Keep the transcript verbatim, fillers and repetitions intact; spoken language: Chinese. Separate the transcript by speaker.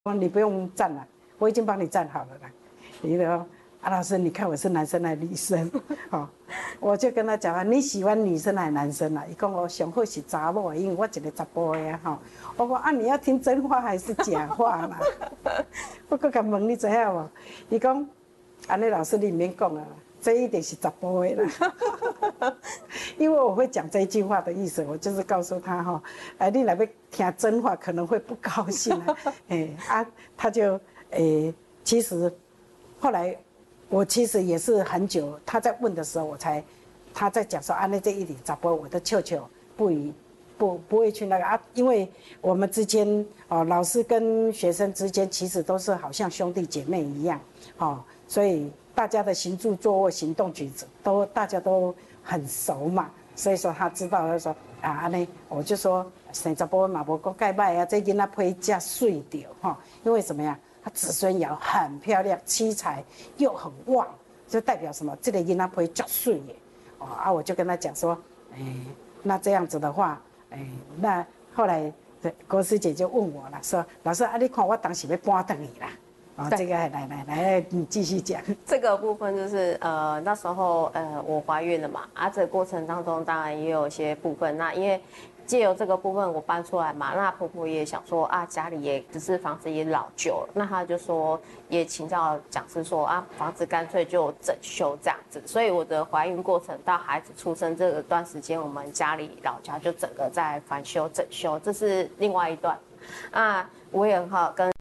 Speaker 1: 说你不用站了，我已经帮你站好了啦。你说啊，老师，你看我是男生还是女生？哦，我就跟他讲啊，你喜欢女生还是男生啊？伊讲我上好是查某，因为我一个查甫的啊，吼。我讲啊，你要听真话还是假话啦？我搁甲问你知影无？伊讲，安尼老师你免讲啊，这一定是查甫的啦。因为我会讲这一句话的意思，我就是告诉他哈，哎，你来要听真话可能会不高兴啊，哎啊，他就诶，其实后来我其实也是很久，他在问的时候，我才他在讲说啊，那这一点咋不？我的舅舅不以不不会去那个啊，因为我们之间哦，老师跟学生之间其实都是好像兄弟姐妹一样哦，所以大家的行住坐卧、行动举止都大家都很熟嘛，所以说他知道，他说啊，安尼我就说生查甫嘛无讲介歹啊，这囡仔配遮水着哈，因为什么呀？他子孙爻很漂亮，七彩又很旺，就代表什么？这个囡仔配较水耶，哦啊，我就跟他讲说，哎，那这样子的话，哎，那后来郭师姐就问我了，说老师啊，你看我当时要搬回去啦。啊、哦，这个来来来，你继续讲。
Speaker 2: 这个部分就是呃那时候呃我怀孕了嘛，啊这个过程当中当然也有一些部分，那因为借由这个部分我搬出来嘛，那婆婆也想说啊家里也只是房子也老旧了，那她就说也请教讲师说啊房子干脆就整修这样子，所以我的怀孕过程到孩子出生这个段时间，我们家里老家就整个在翻修整修，这是另外一段。啊我也很好跟